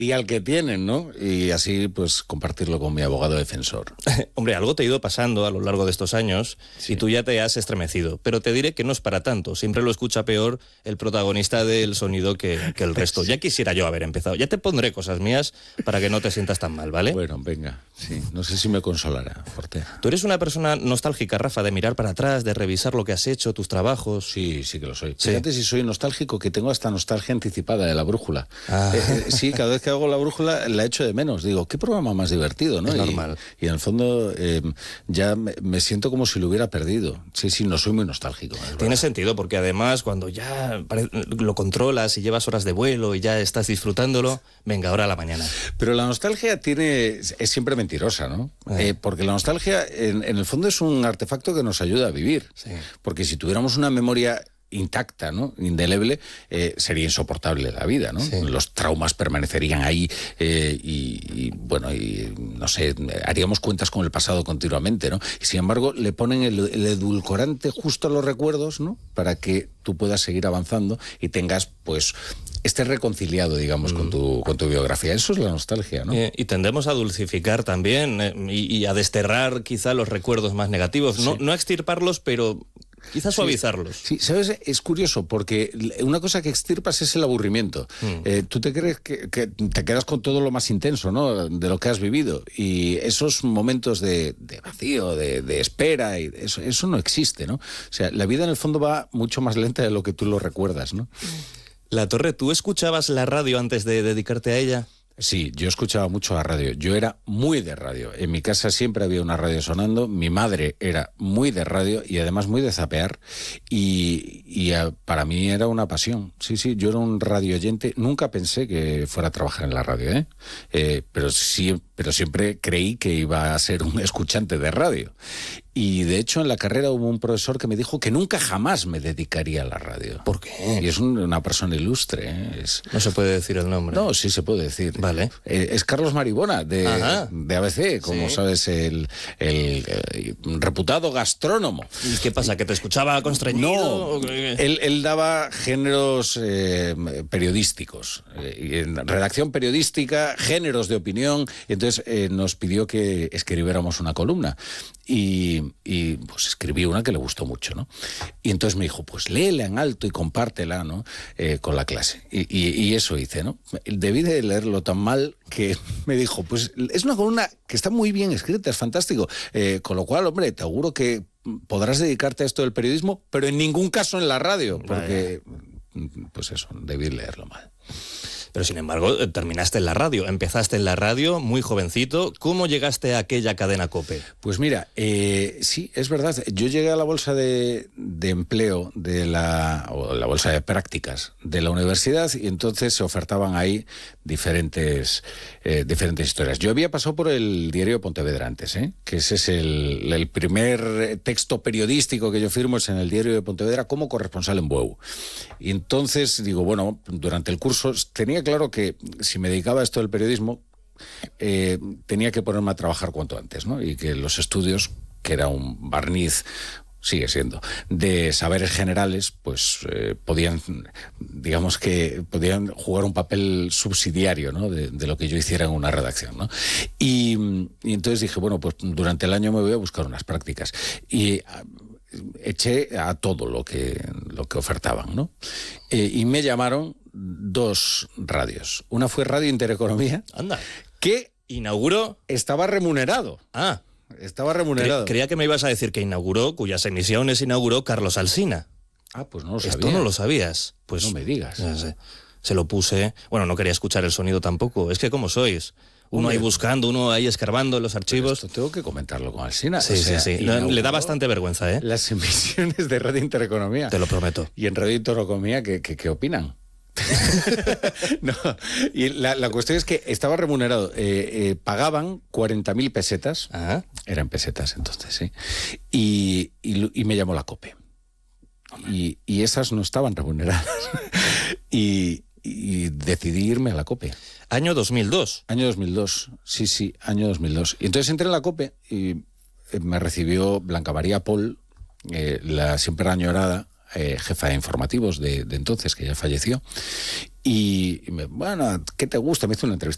y al que tienen, ¿no? Y así, pues, compartirlo con mi abogado defensor. Hombre, algo te ha ido pasando a lo largo de estos años y tú ya te has estremecido. Pero te diré que no es para tanto. Siempre lo escucha peor el protagonista del sonido que el resto. Ya quisiera yo haber empezado. Ya te pondré cosas mías para que no te sientas tan mal, ¿vale? Bueno, venga, sí. No sé si me consolará, Forte. Tú eres una persona nostálgica, Rafa, de mirar para atrás, de revisar lo que has hecho, tus trabajos. Sí, sí que lo soy. Sí. Fíjate si soy nostálgico, que tengo hasta nostalgia anticipada de la brújula. Sí, cada vez que hago la brújula la echo de menos. Digo, qué programa más divertido, ¿no? Es normal. Y en el fondo ya me siento como si lo hubiera perdido. Sí, no soy muy nostálgico. Tiene sentido, porque además cuando ya lo controlas y llevas horas de vuelo y ya estás disfrutándolo, venga, ahora a la mañana. Pero la nostalgia es siempre mentirosa, ¿no? Porque la nostalgia, en el fondo, es un artefacto que nos ayuda a vivir. Sí. Porque si tuviéramos una memoria intacta, ¿no? Indeleble, sería insoportable la vida, ¿no? Sí. Los traumas permanecerían ahí y no sé, haríamos cuentas con el pasado continuamente, ¿no? Y sin embargo, le ponen el edulcorante justo a los recuerdos, ¿no? Para que tú puedas seguir avanzando y tengas, pues, estés reconciliado, digamos, con tu biografía. Eso es la nostalgia, ¿no? Y tendemos a dulcificar también y a desterrar quizá los recuerdos más negativos. Sí. No a extirparlos, pero quizás suavizarlos. Sí, ¿sabes? Es curioso porque una cosa que extirpas es el aburrimiento. Tú te crees que te quedas con todo lo más intenso, ¿no? De lo que has vivido. Y esos momentos de vacío, de espera, y eso no existe, ¿no? O sea, la vida en el fondo va mucho más lenta de lo que tú lo recuerdas, ¿no? La Torre, ¿tú escuchabas la radio antes de dedicarte a ella? Sí, yo escuchaba mucho la radio. Yo era muy de radio. En mi casa siempre había una radio sonando. Mi madre era muy de radio y además muy de zapear. Y para mí era una pasión. Sí, yo era un radio oyente. Nunca pensé que fuera a trabajar en la radio, pero siempre creí que iba a ser un escuchante de radio. Y de hecho en la carrera hubo un profesor que me dijo que nunca jamás me dedicaría a la radio. ¿Por qué? Y es una persona ilustre. No se puede decir el nombre. No, sí se puede decir. Vale. Es Carlos Maribona, de ABC, como sabes, el reputado gastrónomo. ¿Y qué pasa, que te escuchaba constreñido? No, él daba géneros periodísticos, en redacción periodística, géneros de opinión, y entonces nos pidió que escribiéramos una columna. Y pues escribí una que le gustó mucho, ¿no? Y entonces me dijo, pues léela en alto y compártela, ¿no? Con la clase. Y eso hice, ¿no? Debí de leerlo tan mal que me dijo, pues es una columna que está muy bien escrita, es fantástico. Con lo cual, hombre, te auguro que podrás dedicarte a esto del periodismo, pero en ningún caso en la radio, porque, pues eso, debí leerlo mal. Pero sin embargo, terminaste en la radio, empezaste en la radio muy jovencito. ¿Cómo llegaste a aquella cadena COPE? Pues mira, sí, es verdad. Yo llegué a la bolsa de empleo o la bolsa de prácticas de la universidad y entonces se ofertaban ahí diferentes historias. Yo había pasado por el diario de Pontevedra antes, que ese es el primer texto periodístico que yo firmo, es en el diario de Pontevedra como corresponsal en Bueu. Y entonces digo, bueno, durante el curso tenía claro que si me dedicaba a esto del periodismo, tenía que ponerme a trabajar cuanto antes, ¿no? Y que los estudios, que era un barniz, sigue siendo, de saberes generales, pues podían jugar un papel subsidiario, ¿no? de lo que yo hiciera en una redacción, ¿no? Y entonces dije, bueno, pues durante el año me voy a buscar unas prácticas. Y eché a todo lo que ofertaban, ¿no? Y me llamaron 2 radios. Una fue Radio Intereconomía. Anda. Que inauguró. Estaba remunerado. Estaba remunerado. Creía que me ibas a decir que inauguró, cuyas emisiones inauguró Carlos Alsina. Pues no lo sabía. Esto no lo sabías. Pues no me digas. Ya sé. Se lo puse. Bueno, no quería escuchar el sonido tampoco. Es que ¿cómo sois? Uno ahí buscando, uno ahí escarbando en los archivos. Pero esto tengo que comentarlo con Alsina. Sí. Le da bastante vergüenza, ¿eh? Las emisiones de Radio Intereconomía. Te lo prometo. Y en Radio Intereconomía, ¿qué opinan? No, y la cuestión es que estaba remunerado. Pagaban 40.000 pesetas. Eran pesetas entonces, sí. Y me llamó la COPE. Y esas no estaban remuneradas. y decidí irme a la COPE. ¿Año 2002? Año 2002, sí, año 2002. Y entonces entré en la COPE y me recibió Blanca María Pol, la siempre añorada jefa de informativos de entonces, que ya falleció. Y bueno, ¿qué te gusta? Me hizo una entrevista